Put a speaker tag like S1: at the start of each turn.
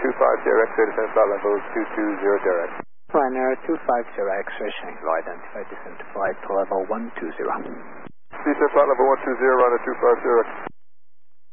S1: 250, X-ray descent flight level 220 direct.
S2: Ryanair 250, X-ray Shanghai, identified descent to flight level 120.
S1: Descent flight level 120, Ryanair 250.